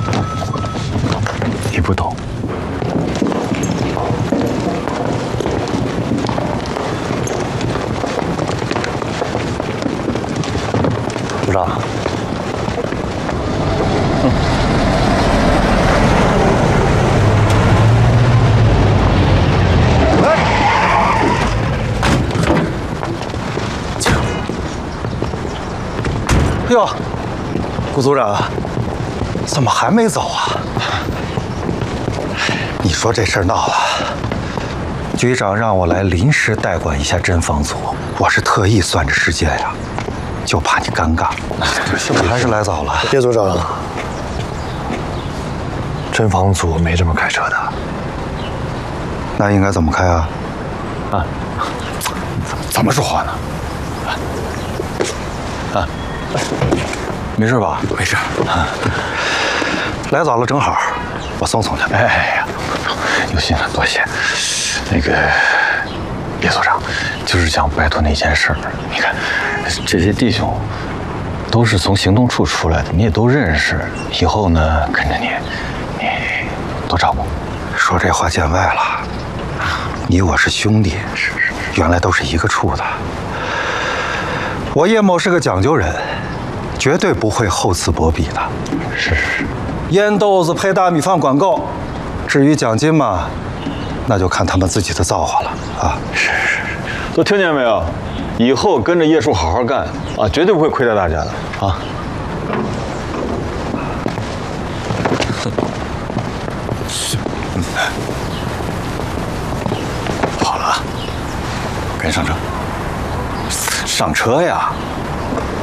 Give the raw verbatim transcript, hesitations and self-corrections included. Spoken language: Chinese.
你不懂。组长。嗯。哎呦，顾组长，怎么还没走啊？你说这事儿闹了，局长让我来临时代管一下侦防组，我是特意算着时间呀，就怕你尴尬。你还是来早了。 叶组长，侦防组没这么开车的。 那应该怎么开啊？啊？ 怎么说话呢？ 啊？没事吧？ 没事。 啊，来早了正好，我送送他。 哎呀，有心了，多谢。那个叶组长，就是想拜托那件事儿。你看，这些弟兄都是从行动处出来的，你也都认识。以后呢，跟着你，你多照顾。 说这话见外了，你我是兄弟， 是是， 原来都是一个处的。我叶某是个讲究人，绝对不会厚此薄彼的。 是是。 腌豆子配大米饭管够，至于奖金嘛，那就看他们自己的造化了啊！ 是是是，都听见没有？以后跟着叶叔好好干啊，绝对不会亏待大家的啊！ 好了，赶紧上车。上车呀！